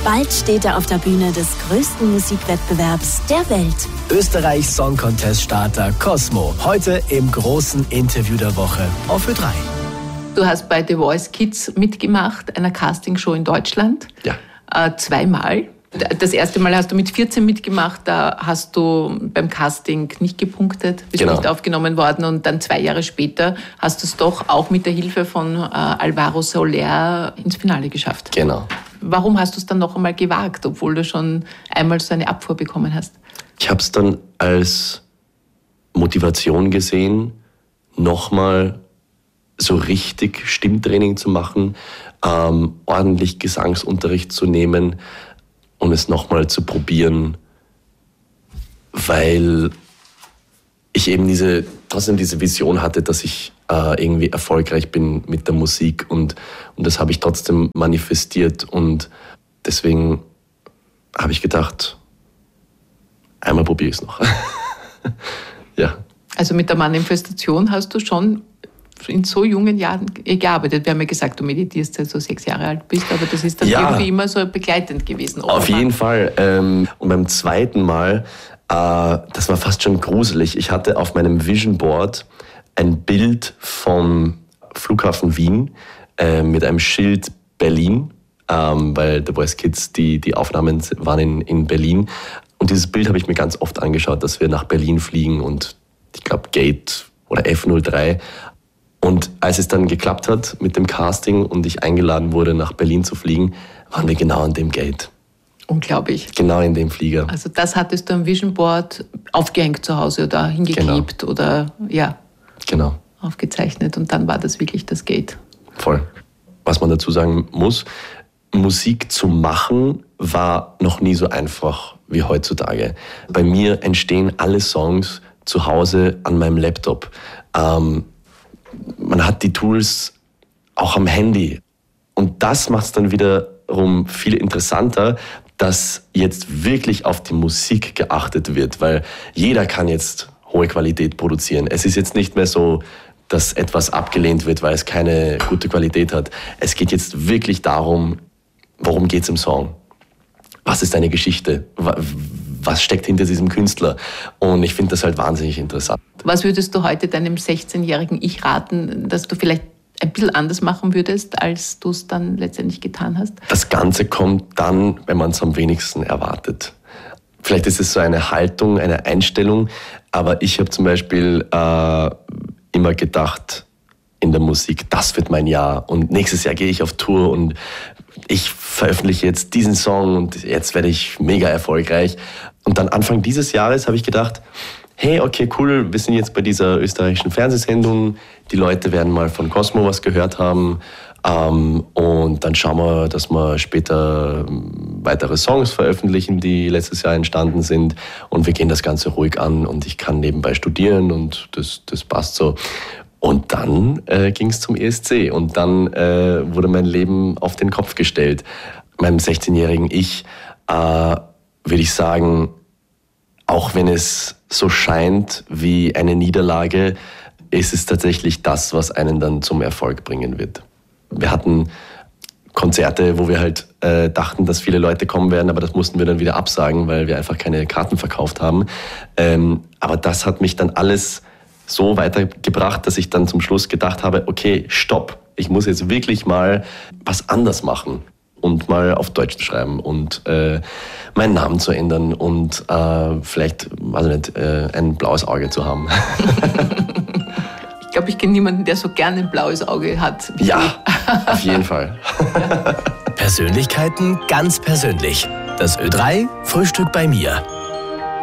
Bald steht er auf der Bühne des größten Musikwettbewerbs der Welt. Österreichs Song Contest Starter Cosmo. Heute im großen Interview der Woche auf Ö3. Du hast bei The Voice Kids mitgemacht, einer Castingshow in Deutschland. Ja. 2-mal. Das erste Mal hast du mit 14 mitgemacht, da hast du beim Casting nicht gepunktet, bist nicht aufgenommen worden und dann 2 Jahre später hast du es doch auch mit der Hilfe von Alvaro Soler ins Finale geschafft. Genau. Warum hast du es dann noch einmal gewagt, obwohl du schon einmal so eine Abfuhr bekommen hast? Ich habe es dann als Motivation gesehen, nochmal so richtig Stimmtraining zu machen, ordentlich Gesangsunterricht zu nehmen und es nochmal zu probieren, weil ich eben trotzdem diese Vision hatte, dass ich irgendwie erfolgreich bin mit der Musik und das habe ich trotzdem manifestiert und deswegen habe ich gedacht, einmal probiere ich es noch. Ja. Also mit der Manifestation hast du schon in so jungen Jahren gearbeitet. Wir haben ja gesagt, du meditierst, seit du 6 Jahre alt bist, aber das ist dann irgendwie immer so begleitend gewesen. Auf jeden Fall. Und beim zweiten Mal, das war fast schon gruselig. Ich hatte auf meinem Vision Board ein Bild vom Flughafen Wien mit einem Schild Berlin, weil The Voice Kids, die Aufnahmen waren in Berlin. Und dieses Bild habe ich mir ganz oft angeschaut, dass wir nach Berlin fliegen und ich glaube Gate oder F03. Und als es dann geklappt hat mit dem Casting und ich eingeladen wurde, nach Berlin zu fliegen, waren wir genau an dem Gate. Unglaublich. Genau in dem Flieger. Also das hattest du am Vision Board aufgehängt zu Hause oder hingeklebt oder genau. Aufgezeichnet und dann war das wirklich das Gate. Voll. Was man dazu sagen muss, Musik zu machen war noch nie so einfach wie heutzutage. Bei mir entstehen alle Songs zu Hause an meinem Laptop. Man hat die Tools auch am Handy. Und das macht es dann wiederum viel interessanter, dass jetzt wirklich auf die Musik geachtet wird, weil jeder kann jetzt hohe Qualität produzieren. Es ist jetzt nicht mehr so, dass etwas abgelehnt wird, weil es keine gute Qualität hat. Es geht jetzt wirklich darum, worum geht es im Song? Was ist deine Geschichte? Was steckt hinter diesem Künstler? Und ich finde das halt wahnsinnig interessant. Was würdest du heute deinem 16-jährigen Ich raten, dass du vielleicht ein bisschen anders machen würdest, als du es dann letztendlich getan hast? Das Ganze kommt dann, wenn man es am wenigsten erwartet. Vielleicht ist es so eine Haltung, eine Einstellung, aber ich habe zum Beispiel immer gedacht, in der Musik, das wird mein Jahr und nächstes Jahr gehe ich auf Tour und ich veröffentliche jetzt diesen Song und jetzt werde ich mega erfolgreich. Und dann Anfang dieses Jahres habe ich gedacht, hey, okay, cool, wir sind jetzt bei dieser österreichischen Fernsehsendung, die Leute werden mal von Cosmo was gehört haben und dann schauen wir, dass wir später weitere Songs veröffentlichen, die letztes Jahr entstanden sind und wir gehen das Ganze ruhig an und ich kann nebenbei studieren und das passt so. Und dann ging es zum ESC und dann wurde mein Leben auf den Kopf gestellt. Meinem 16-jährigen Ich würde ich sagen, auch wenn es so scheint wie eine Niederlage, ist es tatsächlich das, was einen dann zum Erfolg bringen wird. Wir hatten Konzerte, wo wir halt dachten, dass viele Leute kommen werden, aber das mussten wir dann wieder absagen, weil wir einfach keine Karten verkauft haben. Aber das hat mich dann alles so weitergebracht, dass ich dann zum Schluss gedacht habe, okay, stopp, ich muss jetzt wirklich mal was anders machen und mal auf Deutsch schreiben und meinen Namen zu ändern und vielleicht, weiß ich nicht, ein blaues Auge zu haben. Ich glaube, ich kenne niemanden, der so gerne ein blaues Auge hat. Ja, auf jeden Fall. Persönlichkeiten ganz persönlich. Das Ö3 Frühstück bei mir.